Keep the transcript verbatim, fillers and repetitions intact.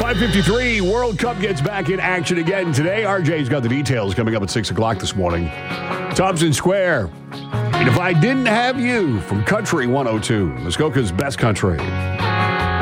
five fifty-three, World Cup gets back in action again today. R J's got the details coming up at six o'clock this morning. Thompson Square. And if I didn't have you from Country one oh two, Muskoka's best country.